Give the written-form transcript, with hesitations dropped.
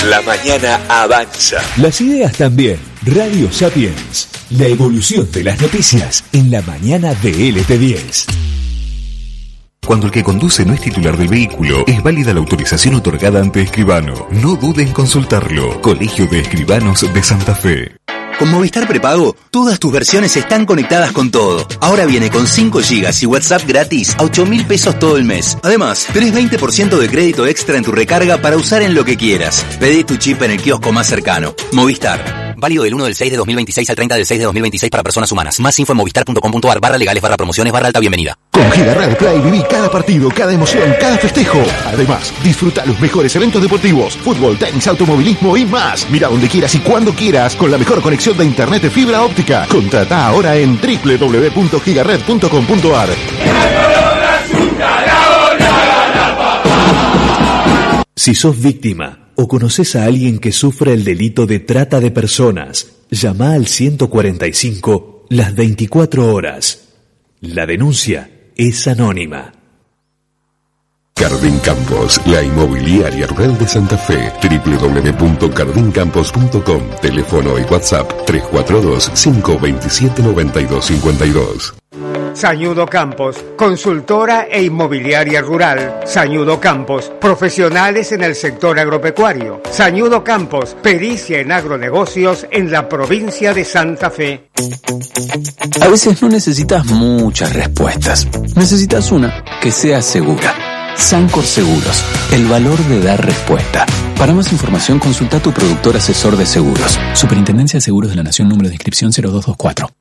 La mañana avanza. Las ideas también. Radio Sapiens. La evolución de las noticias en la mañana de LT10. Cuando el que conduce no es titular del vehículo, es válida la autorización otorgada ante escribano. No dude en consultarlo. Colegio de Escribanos de Santa Fe. Con Movistar Prepago, todas tus versiones están conectadas con todo. Ahora viene con 5 GB y WhatsApp gratis a 8.000 pesos todo el mes. Además, tenés 20% de crédito extra en tu recarga para usar en lo que quieras. Pedí tu chip en el kiosco más cercano. Movistar. Válido del 1 del 6 de 2026 al 30 del 6 de 2026 para personas humanas. Más info en movistar.com.ar/legales/promociones/alta bienvenida. Con Giga Play viví cada partido, cada emoción, cada festejo. Además, disfruta los mejores eventos deportivos, fútbol, tenis, automovilismo y más. Mira donde quieras y cuando quieras con la mejor conexión de internet de fibra óptica. Contrata ahora en www.gigared.com.ar. Si sos víctima o conoces a alguien que sufre el delito de trata de personas, llama al 145 las 24 horas. La denuncia es anónima. Cardin Campos, la inmobiliaria rural de Santa Fe. www.cardincampos.com. Teléfono y WhatsApp 342-527-9252. Sañudo Campos, consultora e inmobiliaria rural. Sañudo Campos, profesionales en el sector agropecuario. Sañudo Campos, pericia en agronegocios en la provincia de Santa Fe. A veces no necesitas muchas respuestas. Necesitas una que sea segura. Sancor Seguros, el valor de dar respuesta. Para más información consulta a tu productor asesor de seguros. Superintendencia de Seguros de la Nación, número de inscripción 0224.